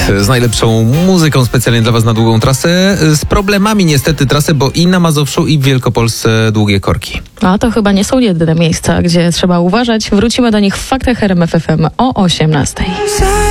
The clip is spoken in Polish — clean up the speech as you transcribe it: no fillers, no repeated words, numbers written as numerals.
z najlepszą muzyką specjalnie dla Was na długą trasę. Z problemami niestety trasy, bo i na Mazowszu, i w Wielkopolsce długie korki. A to chyba nie są jedyne miejsca, gdzie trzeba uważać. Wrócimy do nich w Faktach RMF FM o 18:00.